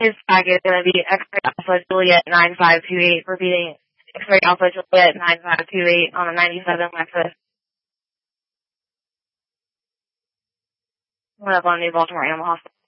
His tag is going to be X-Ray Alpha Juliet 9528, repeating X-Ray Alpha Juliet 9528 on a 97 Lexus. Coming up on New Baltimore Animal Hospital.